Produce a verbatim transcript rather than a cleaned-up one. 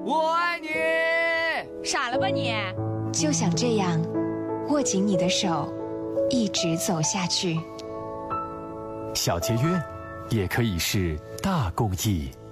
我爱你。 傻了吧你？ 就想这样，握紧你的手，一直走下去。 小节约，也可以是大公益。